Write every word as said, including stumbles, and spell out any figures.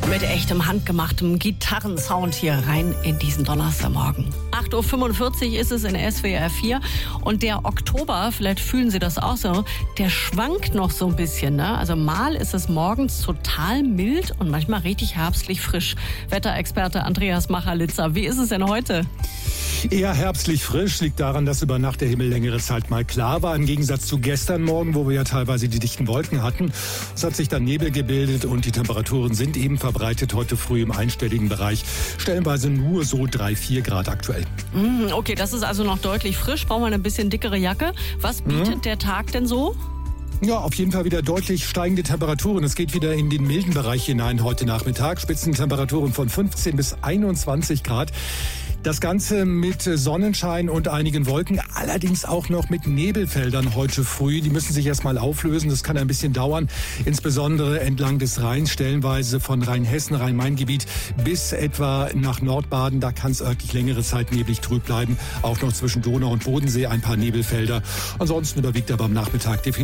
Mit echtem handgemachtem Gitarrensound hier rein in diesen Donnerstagmorgen. acht Uhr fünfundvierzig ist es in S W R vier und der Oktober, vielleicht fühlen Sie das auch so, der schwankt noch so ein bisschen. Ne? Also mal ist es morgens total mild und manchmal richtig herbstlich frisch. Wetterexperte Andreas Macharlitzer, wie ist es denn heute? Eher herbstlich frisch, liegt daran, dass über Nacht der Himmel längere Zeit mal klar war. Im Gegensatz zu gestern Morgen, wo wir ja teilweise die dichten Wolken hatten. Es hat sich dann Nebel gebildet und die Temperaturen sind eben verbreitet heute früh im einstelligen Bereich. Stellenweise nur so drei, vier Grad aktuell. Okay, das ist also noch deutlich frisch. Brauchen wir eine bisschen dickere Jacke. Was bietet mhm. der Tag denn so? Ja, auf jeden Fall wieder deutlich steigende Temperaturen. Es geht wieder in den milden Bereich hinein heute Nachmittag. Spitzentemperaturen von fünfzehn bis einundzwanzig Grad. Das Ganze mit Sonnenschein und einigen Wolken, allerdings auch noch mit Nebelfeldern heute früh. Die müssen sich erstmal auflösen, das kann ein bisschen dauern. Insbesondere entlang des Rheins, stellenweise von Rheinhessen, Rhein-Main-Gebiet bis etwa nach Nordbaden. Da kann es örtlich längere Zeit neblig trüb bleiben. Auch noch zwischen Donau und Bodensee ein paar Nebelfelder. Ansonsten überwiegt aber am Nachmittag definitiv